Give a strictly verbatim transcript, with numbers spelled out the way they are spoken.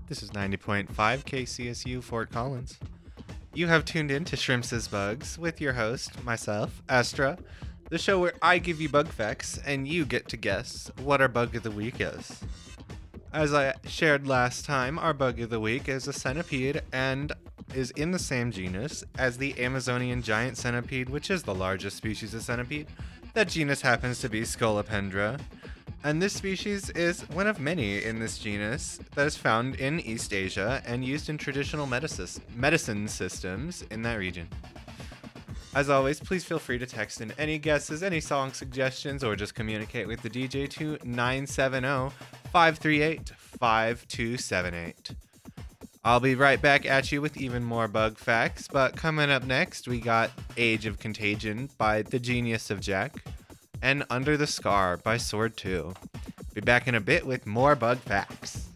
This is ninety point five K C S U Fort Collins. You have tuned in to Shrimps as Bugs with your host, myself, Astra, the show where I give you bug facts and you get to guess what our bug of the week is. As I shared last time, our bug of the week is a centipede and is in the same genus as the Amazonian giant centipede, which is the largest species of centipede. That genus happens to be Scolopendra. And this species is one of many in this genus that is found in East Asia and used in traditional medicis- medicine systems in that region. As always, please feel free to text in any guesses, any song suggestions, or just communicate with the D J to nine seven zero, five three eight, five two seven eight. I'll be right back at you with even more bug facts, but coming up next, we got Age of Contagion by The Genius of Jack, and Under the Scar by Sword two. Be back in a bit with more bug facts.